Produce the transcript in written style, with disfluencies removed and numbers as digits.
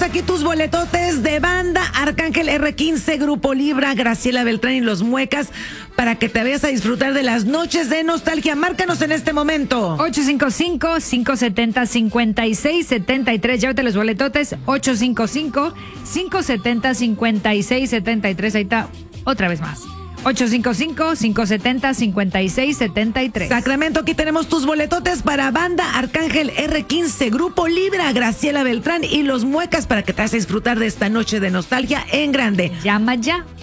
tenemos aquí tus boletotes de banda, Arcángel R15, Grupo Libra, Graciela Beltrán y Los Muecas, para que te vayas a disfrutar de las noches de nostalgia. Márcanos en este momento. 855-570-5673. Llévate los boletotes. 855-570-5673. Ahí está, otra vez más. 855-570-5673. Sacramento, aquí tenemos tus boletotes para banda, Arcángel R15, Grupo Libra, Graciela Beltrán y Los Muecas, para que te hagas disfrutar de esta noche de nostalgia en grande. Llama ya.